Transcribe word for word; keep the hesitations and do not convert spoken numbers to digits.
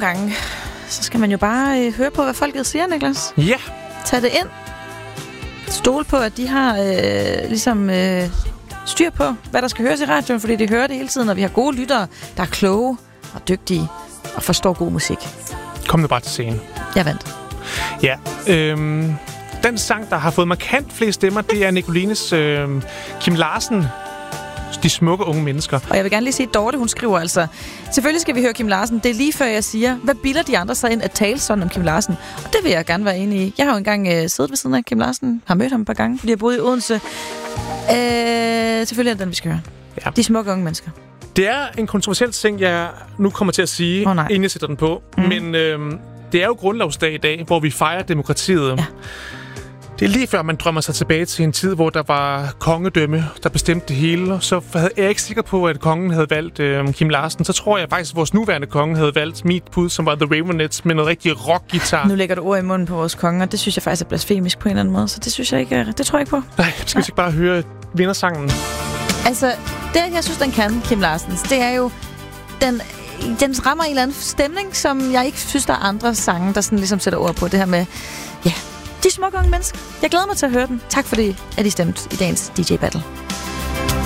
gange, så skal man jo bare øh, høre på, hvad folket siger, Niklas. Ja. Tag det ind. Stol på, at de har øh, ligesom øh, styr på, hvad der skal høres i radioen, fordi de hører det hele tiden, og vi har gode lyttere, der er kloge og dygtige og forstår god musik. Kom nu bare til scenen. Jeg vandt. Ja, øhm, den sang, der har fået markant flere stemmer, det er Nicolines øh, Kim Larsen, De smukke unge mennesker. Og jeg vil gerne lige sige, at Dorte, hun skriver altså, selvfølgelig skal vi høre Kim Larsen. Det er lige før jeg siger, hvad bilder de andre sig ind at tale sådan om Kim Larsen? Og det vil jeg gerne være enig i. Jeg har jo engang øh, siddet ved siden af Kim Larsen, har mødt ham et par gange, fordi jeg boede i Odense. Øh, selvfølgelig er det den, vi skal høre. Ja. De smukke unge mennesker. Det er en kontroversiel ting, jeg nu kommer til at sige, oh, inden jeg sætter den på. Mm. Men øh, det er jo grundlovsdag i dag, hvor vi fejrer demokratiet. Ja. Det er lige før, man drømmer sig tilbage til en tid, hvor der var kongedømme, der bestemte det hele. Så er jeg ikke sikker på, at kongen havde valgt øh, Kim Larsen. Så tror jeg faktisk, at vores nuværende konge havde valgt Meat Bud, som var The Raveonettes, med noget rigtig rock-guitar. Nu lægger du ord i munden på vores konge, og det synes jeg faktisk er blasfemisk på en eller anden måde. Så det synes jeg ikke, det tror jeg ikke på. Nej, skal vi ikke bare høre vindersangen? Altså, det jeg synes, den kan, Kim Larsens, det er jo, den, den rammer en eller anden stemning, som jeg ikke synes, der er andre sange, der sådan ligesom sætter ord på. Det her med, ja, de smukke unge mennesker. Jeg glæder mig til at høre den. Tak fordi, at I stemte i dagens D J Battle.